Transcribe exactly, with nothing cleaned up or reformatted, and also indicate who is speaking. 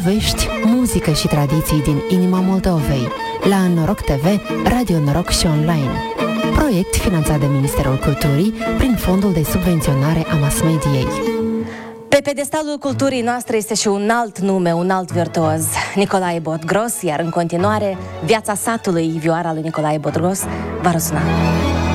Speaker 1: Povești, muzică și tradiții din inima Moldovei, la Noroc T V, Radio Noroc și online. Proiect finanțat de Ministerul Culturii prin Fondul de Subvenționare a Mass-Mediei.
Speaker 2: Pe pedestalul culturii noastre este și un alt nume, un alt virtuoz, Nicolae Botgros, iar în continuare, viața satului, vioara lui Nicolae Botgros va răsuna.